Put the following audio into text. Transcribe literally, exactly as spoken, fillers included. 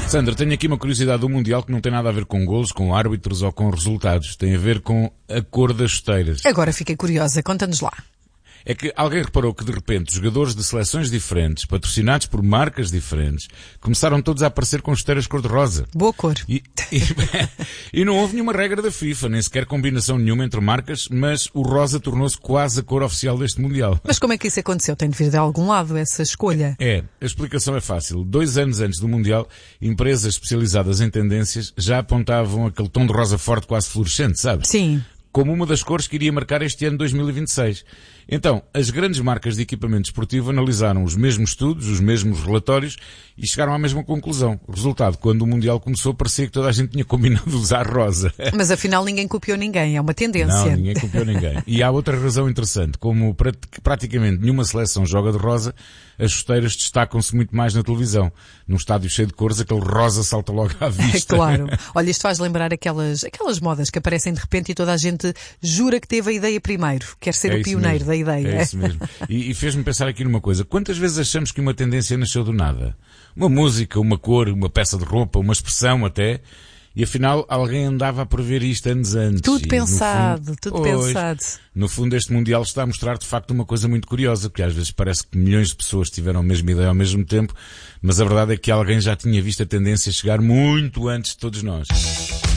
Sandra, tenho aqui uma curiosidade do Mundial que não tem nada a ver com golos, com árbitros ou com resultados. Tem a ver com a cor das chuteiras. Agora fiquei curiosa, conta-nos lá. É que alguém reparou que de repente jogadores de seleções diferentes, patrocinados por marcas diferentes, começaram todos a aparecer com chuteiras cor-de-rosa. Boa cor. E, e, e não houve nenhuma regra da FIFA, nem sequer combinação nenhuma entre marcas, mas o rosa tornou-se quase a cor oficial deste Mundial. Mas como é que isso aconteceu? Tem de vir de algum lado essa escolha? É, a explicação é fácil. Dois anos antes do Mundial, empresas especializadas em tendências já apontavam aquele tom de rosa forte quase fluorescente, sabe? Sim. Como uma das cores que iria marcar este ano dois mil e vinte e seis. Então, as grandes marcas de equipamento esportivo analisaram os mesmos estudos, os mesmos relatórios e chegaram à mesma conclusão. O resultado, quando o Mundial começou, parecia que toda a gente tinha combinado usar rosa. Mas afinal ninguém copiou ninguém, é uma tendência. Não, ninguém copiou ninguém. E há outra razão interessante. Como praticamente nenhuma seleção joga de rosa, as chuteiras destacam-se muito mais na televisão. Num estádio cheio de cores, aquele rosa salta logo à vista. É claro. Olha, isto faz lembrar aquelas, aquelas modas que aparecem de repente e toda a gente jura que teve a ideia primeiro. Quer ser É o pioneiro mesmo. da ideia. É isso mesmo. E, e fez-me pensar aqui numa coisa. Quantas vezes achamos que uma tendência nasceu do nada? Uma música, uma cor, uma peça de roupa, uma expressão até. E afinal alguém andava a prever isto anos antes. Tudo e, pensado, fundo, tudo pois, pensado. No fundo este Mundial está a mostrar de facto uma coisa muito curiosa, porque às vezes parece que milhões de pessoas tiveram a mesma ideia ao mesmo tempo, mas a verdade é que alguém já tinha visto a tendência chegar muito antes de todos nós.